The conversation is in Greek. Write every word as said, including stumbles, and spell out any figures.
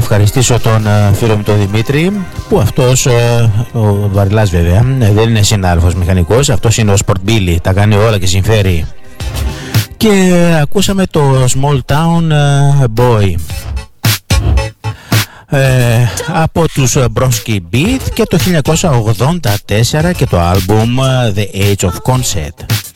ευχαριστήσω τον φίλο μου τον Δημήτρη, που αυτός, ο Βαριλάς βέβαια, δεν είναι συνάδελφος μηχανικός, αυτός είναι ο Sport Billy, τα κάνει όλα και συμφέρει. Και ακούσαμε το Small Town Boy ε, από τους Bronski Beat και το χίλια εννιακόσια ογδόντα τέσσερα και το άλμπουμ The Age of Concept.